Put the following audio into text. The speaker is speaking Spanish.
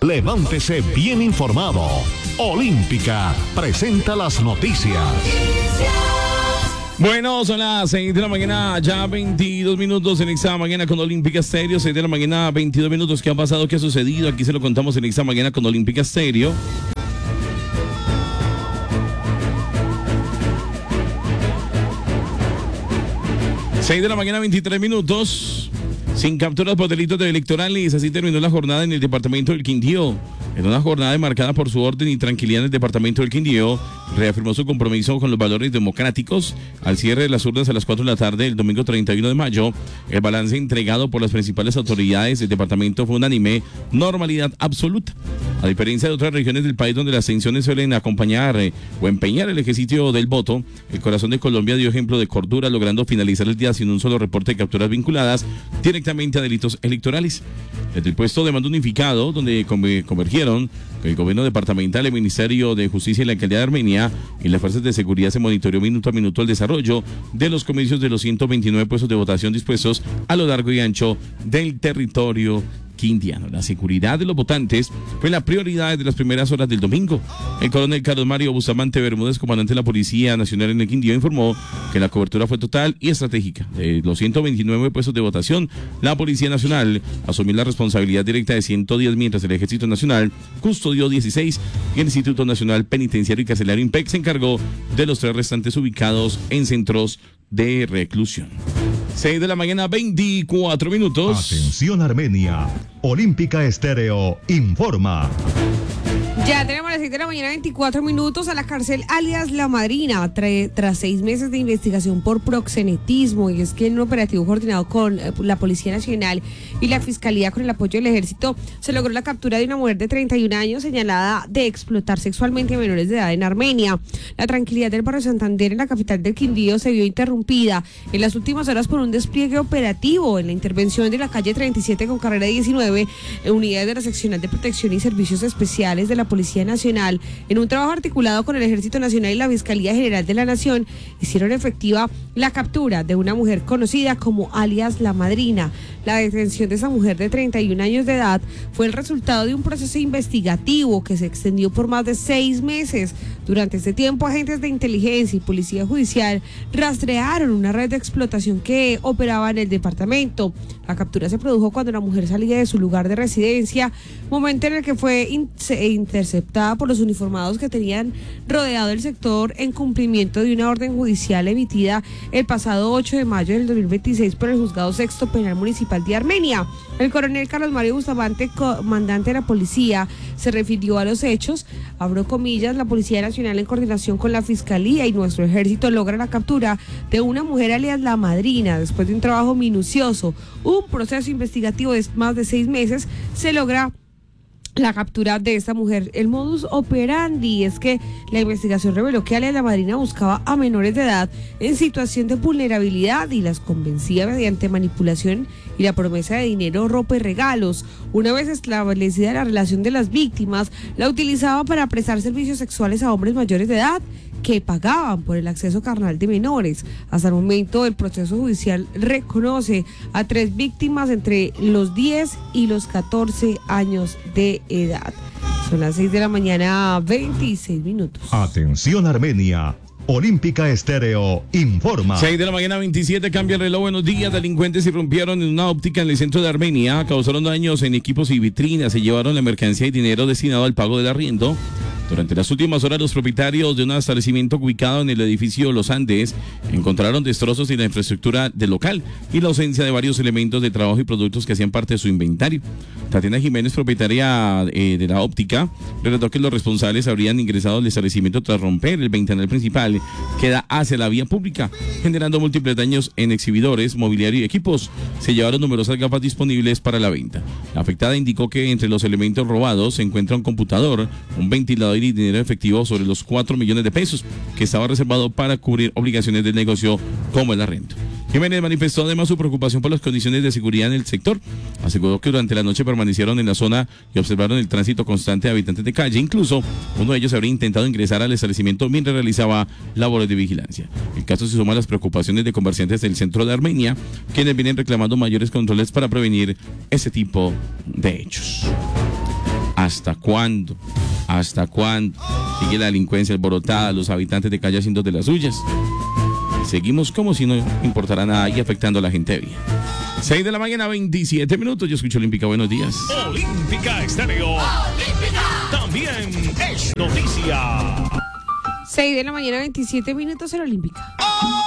Levántese bien informado. Olímpica presenta las noticias. Bueno, son las 6 de la mañana, ya 22 minutos en Esta Mañana con Olímpica Estéreo. 6 de la mañana, 22 minutos. ¿Qué ha pasado? ¿Qué ha sucedido? Aquí se lo contamos en Esta Mañana con Olímpica Estéreo. Seis de la mañana, 23 minutos. Sin capturas por delitos electorales. Así terminó la jornada en el departamento del Quindío. En una jornada marcada por su orden y tranquilidad en el departamento del Quindío, reafirmó su compromiso con los valores democráticos. Al cierre de las urnas a las 4 de la tarde del domingo 31 de mayo, el balance entregado por las principales autoridades del departamento fue unánime: normalidad absoluta. A diferencia de otras regiones del país donde las tensiones suelen acompañar o empeñar el ejercicio del voto, el corazón de Colombia dio ejemplo de cordura, logrando finalizar el día sin un solo reporte de capturas vinculadas directamente a delitos electorales. Desde el puesto de mando unificado, donde convergieron el gobierno departamental, el Ministerio de Justicia y la Alcaldía de Armenia y las fuerzas de seguridad, se monitoreó minuto a minuto el desarrollo de los comicios de los 129 puestos de votación dispuestos a lo largo y ancho del territorio quindiano. La seguridad de los votantes fue la prioridad de las primeras horas del domingo. El coronel Carlos Mario Bustamante Bermúdez, comandante de la Policía Nacional en el Quindío, informó que la cobertura fue total y estratégica. De los 129 puestos de votación, la Policía Nacional asumió la responsabilidad directa de 110, mientras el Ejército Nacional custodió 16 y el Instituto Nacional Penitenciario y Carcelario IMPEC se encargó de los 3 restantes ubicados en centros de reclusión. 6 de la mañana, 24 minutos. Atención Armenia. Olímpica Estéreo informa. Ya tenemos las 6 de la mañana, 24 minutos. A la cárcel alias La Madrina, tras 6 meses de investigación por proxenetismo. Y es que en un operativo coordinado con la Policía Nacional y la Fiscalía, con el apoyo del Ejército, se logró la captura de una mujer de 31 años señalada de explotar sexualmente a menores de edad en Armenia. La tranquilidad del barrio Santander, en la capital del Quindío, se vio interrumpida en las últimas horas por un despliegue operativo en la intervención de la calle 37 con carrera 19, unidades de la Seccional de Protección y Servicios Especiales de la Policía Nacional, en un trabajo articulado con el Ejército Nacional y la Fiscalía General de la Nación, hicieron efectiva la captura de una mujer conocida como alias La Madrina. La detención de esa mujer de 31 años de edad fue el resultado de un proceso investigativo que se extendió por más de 6 meses. Durante este tiempo, agentes de inteligencia y policía judicial rastrearon una red de explotación que operaba en el departamento. La captura se produjo cuando la mujer salía de su lugar de residencia, momento en el que fue interceptada por los uniformados que tenían rodeado el sector en cumplimiento de una orden judicial emitida el pasado 8 de mayo del 2026 por el Juzgado Sexto Penal Municipal de Armenia. El coronel Carlos Mario Bustamante, comandante de la policía, se refirió a los hechos. Abro comillas: la Policía Nacional, en coordinación con la Fiscalía y nuestro Ejército, logra la captura de una mujer alias La Madrina. Después de un trabajo minucioso, un proceso investigativo de más de 6 meses, se logra la captura de esta mujer. El modus operandi es que la investigación reveló que alias La Madrina buscaba a menores de edad en situación de vulnerabilidad y las convencía mediante manipulación y la promesa de dinero, ropa y regalos. Una vez establecida la relación de las víctimas, la utilizaba para prestar servicios sexuales a hombres mayores de edad que pagaban por el acceso carnal de menores. Hasta el momento, el proceso judicial reconoce a 3 víctimas entre los 10 y los 14 años de edad. Son las 6 de la mañana, 26 minutos. Atención Armenia. Olímpica Estéreo informa. 6 de la mañana, 27, cambia el reloj. Buenos días. Delincuentes irrumpieron en una óptica en el centro de Armenia, causaron daños en equipos y vitrinas, se llevaron la mercancía y dinero destinado al pago del arriendo. Durante las últimas horas, los propietarios de un establecimiento ubicado en el edificio Los Andes encontraron destrozos en la infraestructura del local y la ausencia de varios elementos de trabajo y productos que hacían parte de su inventario. Tatiana Jiménez, propietaria de la óptica, relató que los responsables habrían ingresado al establecimiento tras romper el ventanal principal que da hacia la vía pública, generando múltiples daños en exhibidores, mobiliario y equipos. Se llevaron numerosas gafas disponibles para la venta. La afectada indicó que entre los elementos robados se encuentra un computador, un ventilador y dinero efectivo sobre los 4 millones de pesos que estaba reservado para cubrir obligaciones del negocio como el arrendo. Jiménez manifestó además su preocupación por las condiciones de seguridad en el sector. Aseguró que durante la noche permanecieron en la zona y observaron el tránsito constante de habitantes de calle. Incluso uno de ellos habría intentado ingresar al establecimiento mientras realizaba labores de vigilancia. El caso se suma a las preocupaciones de comerciantes del centro de Armenia, quienes vienen reclamando mayores controles para prevenir ese tipo de hechos. ¿Hasta cuándo? ¿Hasta cuándo? Sigue la delincuencia alborotada, los habitantes de calle haciendo de las suyas. Seguimos como si no importara nada y afectando a la gente bien. 6 de la mañana, 27 minutos. Yo escucho Olímpica, buenos días. Olímpica Estéreo. También es noticia. 6 de la mañana, 27 minutos en Olímpica.